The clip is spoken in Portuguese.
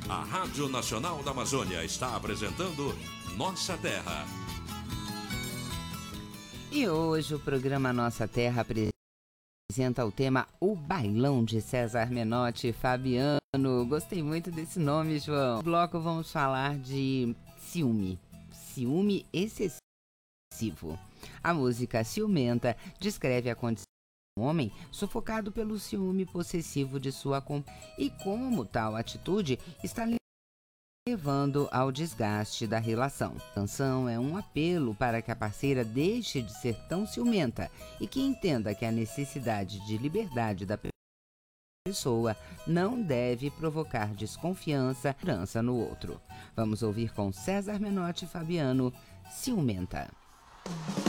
A Rádio Nacional da Amazônia está apresentando Nossa Terra. E hoje o programa Nossa Terra apresenta o tema O Bailão de César Menotti e Fabiano. Gostei muito desse nome, João. No bloco vamos falar de ciúme excessivo. A música Ciumenta descreve a condição do homem sufocado pelo ciúme possessivo de sua companheira e como tal atitude está levando ao desgaste da relação. A canção é um apelo para que a parceira deixe de ser tão ciumenta e que entenda que a necessidade de liberdade da pessoa não deve provocar desconfiança e segurança no outro. Vamos ouvir com César Menotti e Fabiano, Ciumenta.